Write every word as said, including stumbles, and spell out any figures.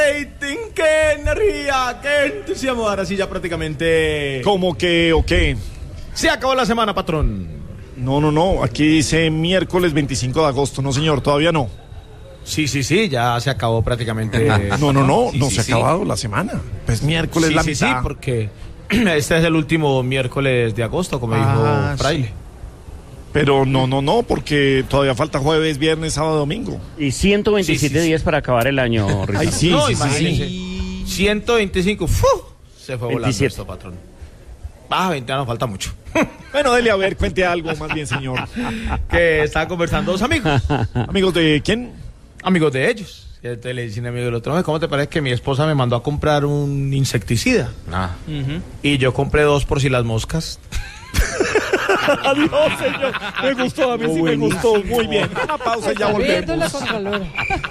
rating, qué energía, qué entusiasmo. Ahora sí ya prácticamente... ¿Cómo que o qué? Se acabó la semana, patrón. No, no, no, aquí dice miércoles veinticinco de agosto, no señor, todavía no. Sí, sí, sí, ya se acabó prácticamente. No, no, no, sí, no sí, se sí. ha acabado la semana. Pues miércoles Sí, la sí, mitad. sí, porque este es el último miércoles de agosto, como Ah, dijo Fraile. sí. Pero no, no, no, porque todavía falta jueves, viernes, sábado, domingo. Y ciento veintisiete Sí, sí, sí. días para acabar el año, Ricardo. Ay, sí, no, sí, sí, imagínese. sí. ciento veinticinco, ¡fu! Se fue volando veintisiete. esto, patrón. Ah, veinte nos falta mucho. Bueno, dele a ver, cuente algo más bien, señor. Que estaban conversando dos amigos. Amigos de quién? Amigos de ellos. Y entonces le dicen amigo del otro, "Oye, ¿cómo te parece que mi esposa me mandó a comprar un insecticida? Ah. Y yo compré dos por si las moscas. Adiós, señor. Me gustó, a mí sí me gustó. Muy bien. Una pausa y ya volvemos. Viendo la Contralora.